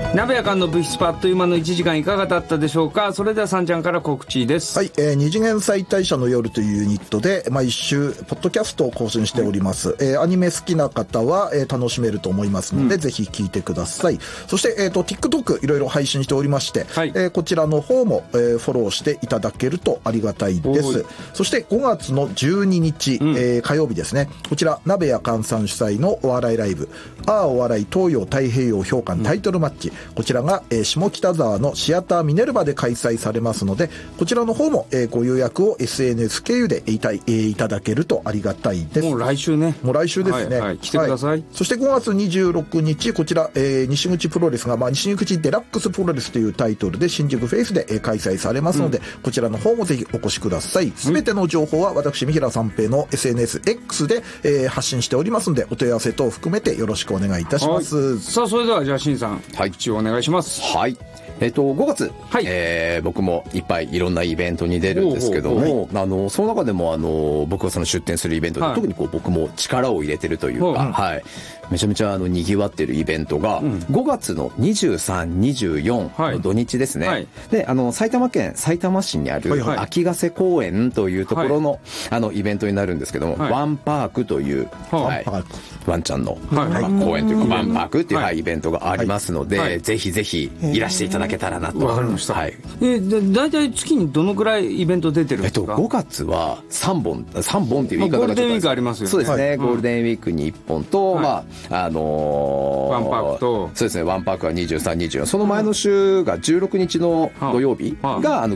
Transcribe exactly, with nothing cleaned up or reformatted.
鍋やかんの物質パあっという間のいちじかんいかがだったでしょうか。それではさんちゃんから告知です。 はい、えー、二次元再大社の夜というユニットで毎週ポッドキャストを更新しております、はい。えー、アニメ好きな方は、えー、楽しめると思いますので、うん、ぜひ聞いてください。そして、えーと、TikTok いろいろ配信しておりまして、はい、えー、こちらの方も、えー、フォローしていただけるとありがたいです。そしてごがつのじゅうににち、うん、えー、火曜日ですね。こちら鍋やかんさん主催のお笑いライブ、ああお笑い東洋太平洋評価タイトルマッチ、うん、こちらが、えー、下北沢のシアターミネルヴァで開催されますので、こちらの方も、えー、ご予約を エスエヌエス 経由でいた、えー、いただけるとありがたいです。 もう来週ね。 もう来週ですね。 はいはい、来てください。はい、 そしてごがつにじゅうろくにち、こちら、えー、西口プロレスが、まあ、西口デラックスプロレスというタイトルで新宿フェイスで、えー、開催されますので、うん、こちらの方もぜひお越しください。すべての情報は私、三平三平の エスエヌエス X で、えー、発信しておりますので、お問い合わせ等を含めてよろしくお願いいたします。 はい、さあ、それではじゃあしんさん、はい、口をお願いします。 はい。えっと、ごがつ、はい、えー、僕もいっぱいいろんなイベントに出るんですけども、あの、その中でも、あの、僕がその出展するイベントで、はい、特にこう僕も力を入れてるというか、はい、はい、めちゃめちゃあの、賑わってるイベントが、うん、ごがつのにじゅうさん、にじゅうよんの土日ですね。はい、で、あの、埼玉県埼玉市にある、秋ヶ瀬公園というところの、はい、あの、イベントになるんですけども、はい、ワンパークという、はい、ワンちゃんの、はい、まあ、公園というか、ワンパークっていう、はい、イベントがありますので、はい、ぜひぜひいらしていただけたらなと。 わかりました。 はい。 え、だいたい月にどのくらいイベント出てるんですか？ えっと、ごがつはさんぼん、さんぼんっていう言い方がゴールデンウィークありますよね。 そうですね。 はい、 ゴールデンウィークにいっぽんと、はい、まあ、あのー、 ワンパークと、 そうですね、ワンパークはにじゅうさん、にじゅうよん。その前の週がじゅうろくにちの土曜日が、はい、あの、